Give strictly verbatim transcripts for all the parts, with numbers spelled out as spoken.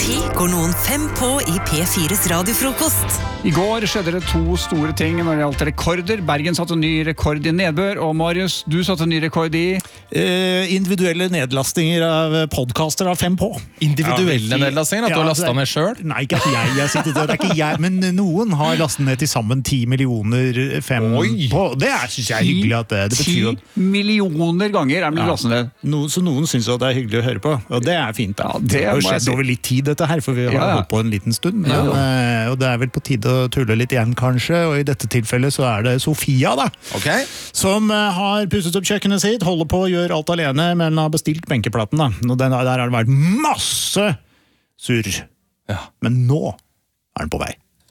ti går noen fem på i P fires radiofrokost. I går skjedde det to store ting når det gjaldt rekorder. Bergen satte en ny rekord i nedbør, og Marius, du satte en ny rekord i... Eh, individuelle nedlastinger av podcaster av fem på. Individuelle ja, nedlastinger? At ja, du har lastet ned selv? Nei, ikke at jeg har sittet der, det er ikke jeg, men noen har lastet ned til sammen ti millioner fem Oi. På. Det er, synes jeg er hyggelig at det, det betyr at... ti millioner ganger er det ja. Lastet ned. Noen, så noen synes at det er hyggelig å høre på, og det er fint da. Ja, det har skjedd over litt tid dette her, for vi har ja, ja. Holdt på en liten stund. Men, ja, ja. Og det er vel på tide å tulle litt igjen kanskje, og i dette tilfellet så er det Sofia da, okay. Som har pusset opp kjøkkenet sitt, holder på å gjøre alt alene, men har bestilt benkeplaten da. Og den, der har det vært masse surr. Ja. Men nå er den på vei.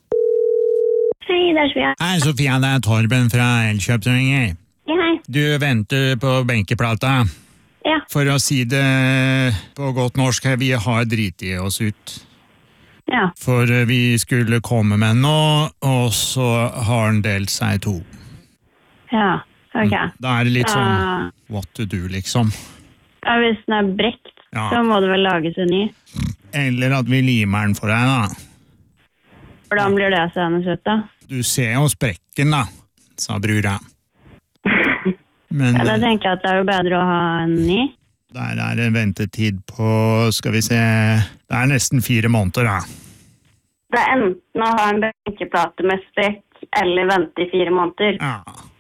Hei, det er Sofia. Hei Sofia, det er Torben fra Elkjøp som ringer. Ja, hei. Du venter på benkeplata. Ja. For å si det på godt norsk, vi har driti oss ut. Ja. For vi skulle komme med nå, og så har den delt seg to. Ja, ok. Da er det litt sånn, uh, what to do, liksom. Ja, hvis den er brekt, ja. Så må det vel lages en ny. Eller at vi limer den for deg, da. Hvordan blir det seende ut, da? Du ser jo sprekken, da, sa brura. Men, ja, da tenker jeg at det er jo bedre å ha en ny. Der er en ventetid på, skal vi se, det er nesten fire måneder da. Det er enten å ha en benkeplate med sprekk eller vente i fire måneder. Ja.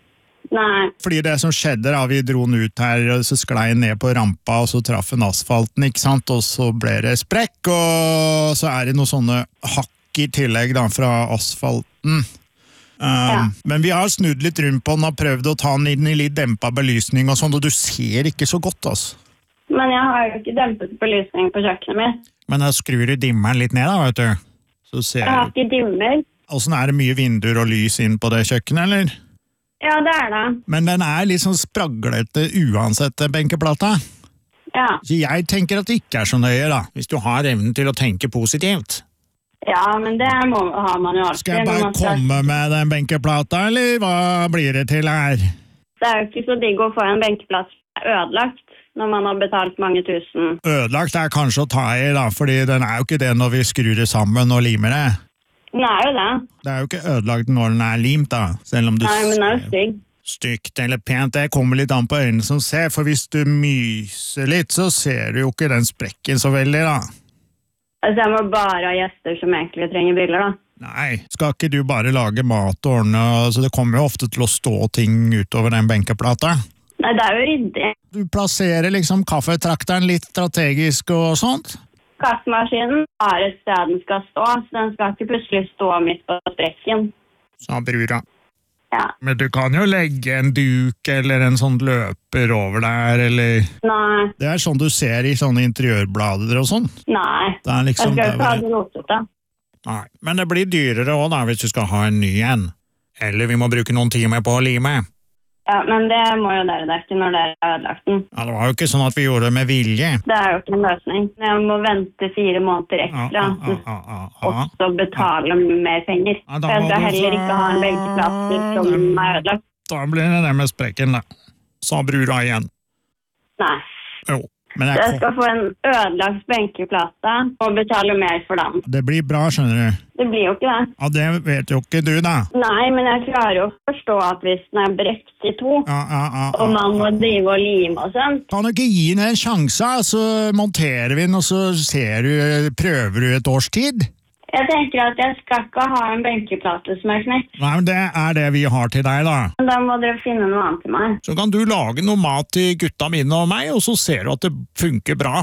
Nei. Fordi det som skjedde da, vi dro den ut her, og så sklei den ned på rampa, og så traff den asfalten, ikke sant? Og så ble det sprekk, og så er det noen sånne hakk i tillegg da, fra asfalten. Um, ja. Men vi har snudd litt rundt på den og prøvd å ta den inn i litt dempet belysning og sånn, og du ser ikke så godt, altså. Men jeg har jo ikke dempet belysning på kjøkkenet mitt. Men da skrur du dimmeren litt ned da, vet du. Så ser jeg har ikke dimmer. Hvordan er det mye vinduer og lys inn på det kjøkkenet, eller? Ja, det er det. Men den er litt sånn spraglete uansett benkeplata. Ja. Så jeg tenker at det ikke er så nøye da, hvis du har evnen til å tenke positivt. Ja, men det må, har man jo alltid. Skal jeg bare komme med den benkeplata, eller hva blir det til her? Det er jo ikke så digg å få en benkeplass ødelagt når man har betalt mange tusen. Ødelagt er kanskje å ta i da, fordi den er jo ikke det når vi skrur det sammen og limer det. Den er jo det. Det er jo ikke ødelagt når den er limt da, selv om du... Nei, men den er jo stygg. Stygt eller pent, det kommer litt an på øynene som ser, for hvis du myser litt, så ser du jo ikke den sprekken så veldig da. Altså, jeg må bare ha gjester som egentlig trenger briller da. Nei, skal ikke du bare lage mat og ordne, så det kommer jo ofte til å stå ting utover den benkeplata. Nei, det er jo ryddig. Du plasserer liksom kaffetrakteren litt strategisk og sånt? Kaffemaskinen har et sted den skal stå, så den skal ikke plutselig stå midt på sprekken. Sa brura. Ja. Men du kan jo legge en duk eller en sånn løper over der, eller... Nei. Det er sånn du ser i sånne interiørblader og sånn? Nei, det er liksom, jeg skal ikke ha det rotete. Nei, men det blir dyrere også da, hvis du skal ha en ny en. Eller vi må bruke noen timer på å lime. Ja, men det må jo dere dekke når dere har ødelagt den. Ja, det var jo ikke sånn at vi gjorde det med vilje. Det er jo ikke en løsning. Jeg må vente fire måneder ekstra, ja, ja, ja, ja, ja. og så betale ja. Mer penger. Ja, jeg skal heller så... ikke ha en benkeplass som er ødelagt. Da blir det det med sprekken da. Sa brura igjen. Nei. Jo. Men jeg, jeg skal få en ødelagt benkeplate og betale mer for den. Det blir bra, skjønner du. Det blir jo ikke det. Ja, det vet jo ikke du da. Nei, men jeg klarer jo å forstå at hvis den er brekt i to, ja, ja, ja, ja, og man må drive og lime og sånt. Kan du ikke gi den en sjanse, så monterer vi den, og så ser du, prøver du et års tid? Jeg tenker at jeg skal ikke ha en benkeplate som er knekt. Nei, men det er det vi har til deg da. Da må dere finne noe annet til meg. Så kan du lage noe mat til gutta mine og meg, og så ser du at det funker bra.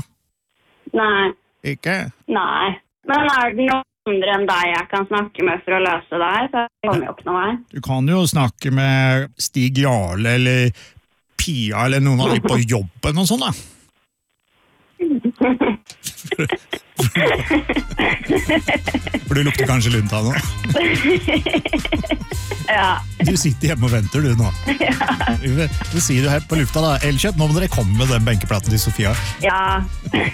Nei. Ikke? Nei. Men er det noe andre enn deg jeg kan snakke med for å løse det her? Så det kommer jo ikke noe vei. Du kan jo snakke med Stig Jarle eller Pia eller noen av de på jobben og sånn da. For du lukter kanskje lunta nå? Ja. Du sitter hjemme og venter du nå. Ja. Du sier du her på lufta da, Elkjøp, nå må dere komme med den benkeplaten til Sofia. Ja.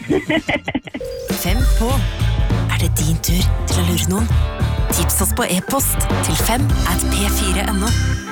Fem på. Er det din tur til å lure noen? Tips oss på e-post til fem at p fire punktum no.